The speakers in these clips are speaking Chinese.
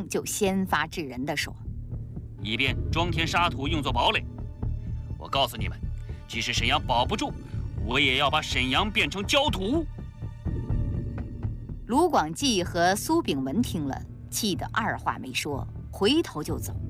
就先发制人地说：“ 以便装填沙土用作堡垒。我告诉你们，即使沈阳保不住，我也要把沈阳变成焦土。” 卢广济和苏炳文听了，气得二话没说，回头就走。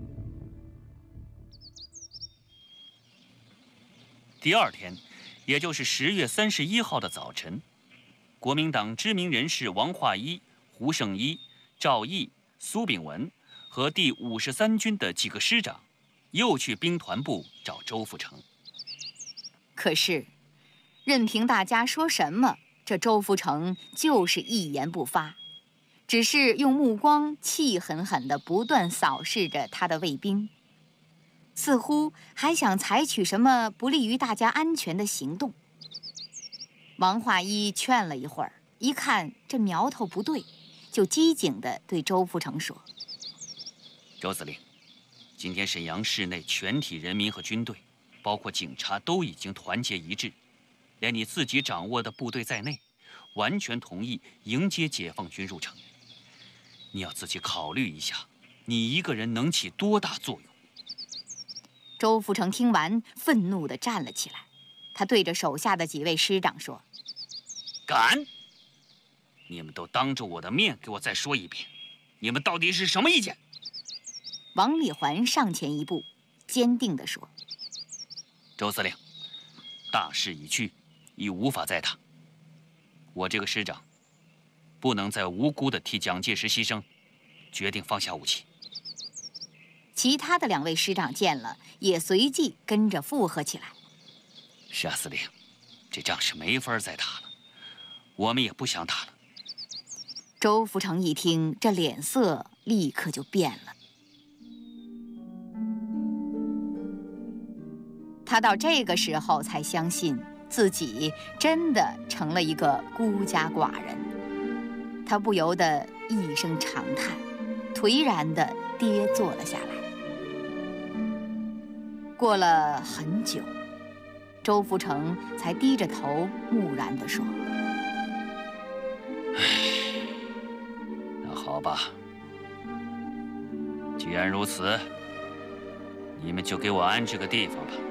第二天，也就是10月31号的早晨，国民党知名人士王化一、胡胜一、赵毅、苏炳文和第53军的几个师长，又去兵团部找周福成。 可是，任凭大家说什么，这周福成就是一言不发，只是用目光气狠狠地不断扫视着他的卫兵，似乎还想采取什么不利于大家安全的行动。王化一劝了一会儿，一看这苗头不对，就机警地对周福成说：“ 周司令，今天沈阳市内全体人民和军队，包括警察，都已经团结一致，连你自己掌握的部队在内，完全同意迎接解放军入城。你要自己考虑一下，你一个人能起多大作用？” 周福成听完，愤怒地站了起来，他对着手下的几位师长说：“ 敢！你们都当着我的面给我再说一遍，你们到底是什么意见？” 王礼环上前一步，坚定地说：“ 周司令，大势已去，已无法再打。我这个师长，不能再无辜地替蒋介石牺牲，决定放下武器。” 其他的2位师长见了，也随即跟着附和起来：“ 是啊，司令，这仗是没法再打了，我们也不想打了。” 周福成一听，这脸色立刻就变了。他到这个时候才相信自己真的成了一个孤家寡人，他不由得一声长叹，颓然地跌坐了下来。过了很久，周福成才低着头木然地说：“ 那好吧，既然如此，你们就给我安置个地方吧。